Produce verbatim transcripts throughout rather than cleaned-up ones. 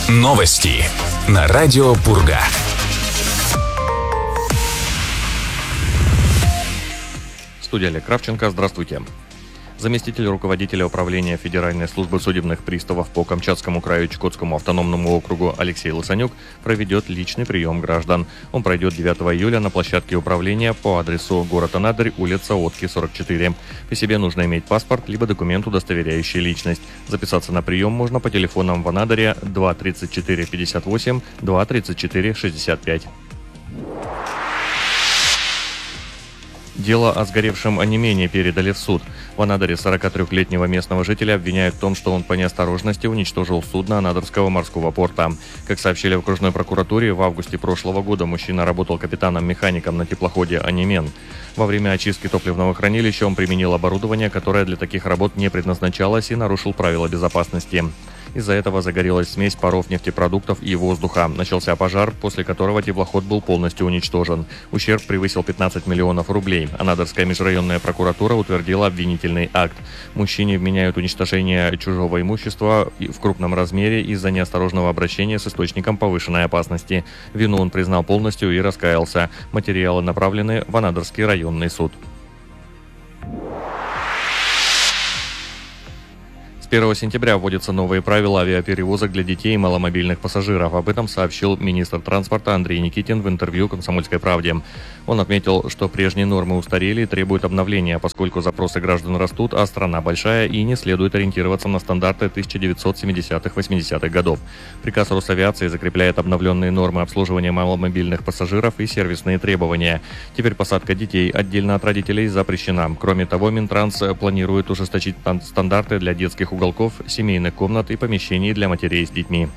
Новости на радио Пурга. Студия Олег Кравченко. Здравствуйте. Заместитель руководителя управления Федеральной службы судебных приставов по Камчатскому краю и Чукотскому автономному округу Алексей Лысанюк проведет личный прием граждан. Он пройдет девятого июля на площадке управления по адресу город Анадырь, улица Отки, сорок четыре. При себе нужно иметь паспорт, либо документ, удостоверяющий личность. Записаться на прием можно по телефонам в Анадыре два тридцать четыре пятьдесят восемь, два тридцать четыре шестьдесят пять. Дело о сгоревшем онемении передали в суд. В Анадыре сорокатрёхлетнего местного жителя обвиняют в том, что он по неосторожности уничтожил судно Анадырского морского порта. Как сообщили в окружной прокуратуре, в августе прошлого года мужчина работал капитаном-механиком на теплоходе «Онемен». Во время очистки топливного хранилища он применил оборудование, которое для таких работ не предназначалось, и нарушил правила безопасности. Из-за этого загорелась смесь паров нефтепродуктов и воздуха. Начался пожар, после которого теплоход был полностью уничтожен. Ущерб превысил пятнадцать миллионов рублей. Анадырская межрайонная прокуратура утвердила обвинительный акт. Мужчине вменяют уничтожение чужого имущества в крупном размере из-за неосторожного обращения с источником повышенной опасности. Вину он признал полностью и раскаялся. Материалы направлены в Анадырский районный суд. С первого сентября вводятся новые правила авиаперевозок для детей и маломобильных пассажиров. Об этом сообщил министр транспорта Андрей Никитин в интервью «Комсомольской правде». Он отметил, что прежние нормы устарели и требуют обновления, поскольку запросы граждан растут, а страна большая и не следует ориентироваться на стандарты тысяча девятьсот семидесятых-восьмидесятых годов. Приказ Росавиации закрепляет обновленные нормы обслуживания маломобильных пассажиров и сервисные требования. Теперь посадка детей отдельно от родителей запрещена. Кроме того, Минтранс планирует ужесточить стандарты для детских уголков, семейных комнат и помещений для матерей с детьми.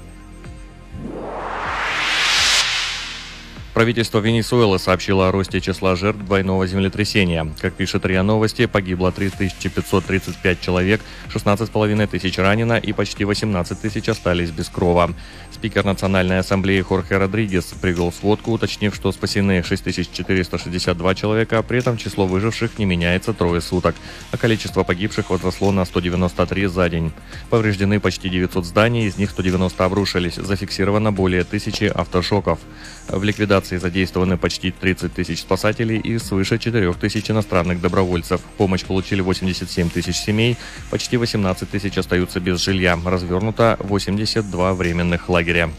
Правительство Венесуэлы сообщило о росте числа жертв двойного землетрясения. Как пишет РИА Новости, погибло три тысячи пятьсот тридцать пять человек, шестнадцать с половиной тысяч ранено и почти восемнадцать тысяч остались без крова. Спикер Национальной ассамблеи Хорхе Родригес привел сводку, уточнив, что спасены шесть тысяч четыреста шестьдесят два человека, при этом число выживших не меняется трое суток, а количество погибших возросло на сто девяносто три за день. Повреждены почти девятьсот зданий, из них сто девяносто обрушились, зафиксировано более тысячи автошоков. В ликвидации задействованы почти тридцать тысяч спасателей и свыше четыре тысячи иностранных добровольцев. Помощь получили восемьдесят семь тысяч семей, почти восемнадцать тысяч остаются без жилья. Развернуто восемьдесят два временных лагеря.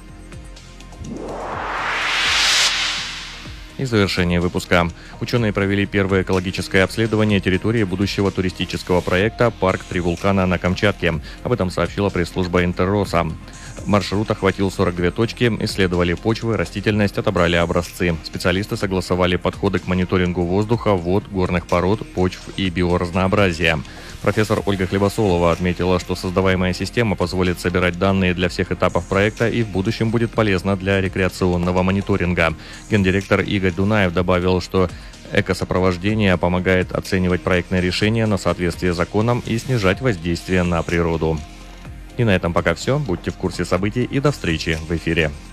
И завершение выпуска. Ученые провели первое экологическое обследование территории будущего туристического проекта «Парк Три вулкана» на Камчатке. Об этом сообщила пресс-служба Интерроса. Маршрут охватил сорок две точки, исследовали почвы, растительность, отобрали образцы. Специалисты согласовали подходы к мониторингу воздуха, вод, горных пород, почв и биоразнообразия. Профессор Ольга Хлебосолова отметила, что создаваемая система позволит собирать данные для всех этапов проекта и в будущем будет полезна для рекреационного мониторинга. Гендиректор Игорь Дунаев добавил, что экосопровождение помогает оценивать проектные решения на соответствие законам и снижать воздействие на природу. И на этом пока все. Будьте в курсе событий и до встречи в эфире.